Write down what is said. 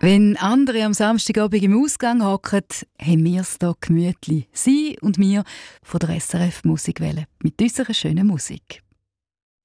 Wenn andere am Samstagabend im Ausgang hocken, haben wir es hier gemütlich. Sie und wir von der SRF Musikwelle mit unserer schönen Musik.